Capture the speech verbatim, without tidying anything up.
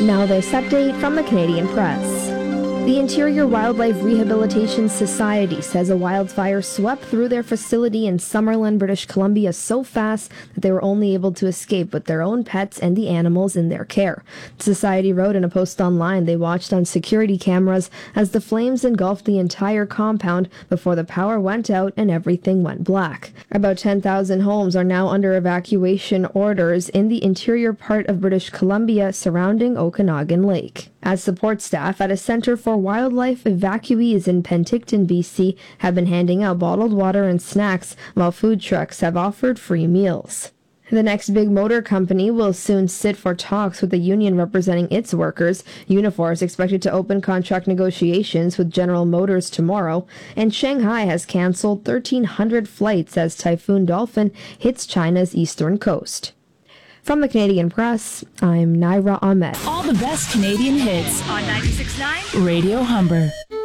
Now this update from the Canadian Press. The Interior Wildlife Rehabilitation Society says a wildfire swept through their facility in Summerland, British Columbia so fast that they were only able to escape with their own pets and the animals in their care. The Society wrote in a post online they watched on security cameras as the flames engulfed the entire compound before the power went out and everything went black. About ten thousand homes are now under evacuation orders in the interior part of British Columbia surrounding Okanagan Lake. As support staff at a Centre for Wildlife Evacuees in Penticton, B C, have been handing out bottled water and snacks, while food trucks have offered free meals. The next big motor company will soon sit for talks with the union representing its workers. Unifor is expected to open contract negotiations with General Motors tomorrow, and Shanghai has cancelled thirteen hundred flights as Typhoon Dolphin hits China's eastern coast. From the Canadian Press, I'm Naira Ahmed. All the best Canadian hits on ninety-six point nine Radio Humber.